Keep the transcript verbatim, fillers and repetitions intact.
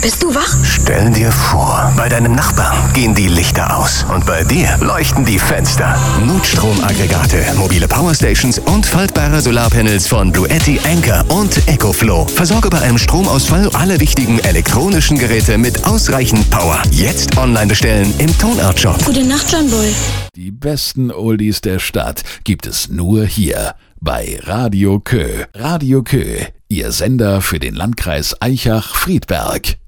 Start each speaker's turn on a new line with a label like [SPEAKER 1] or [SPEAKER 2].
[SPEAKER 1] bist du wach?
[SPEAKER 2] Stell dir vor, bei deinem Nachbarn gehen die Lichter aus und bei dir leuchten die Fenster. Notstromaggregate, mobile Powerstations und faltbare Solarpanels von Bluetti, Anker und EcoFlow. Versorge bei einem Stromausfall alle wichtigen elektronischen Geräte mit ausreichend Power. Jetzt online bestellen im Tonart-Shop.
[SPEAKER 1] Gute Nacht, John Boy.
[SPEAKER 3] Die besten Oldies der Stadt gibt es nur hier bei Radio Kö. Radio Kö, Ihr Sender für den Landkreis Aichach-Friedberg.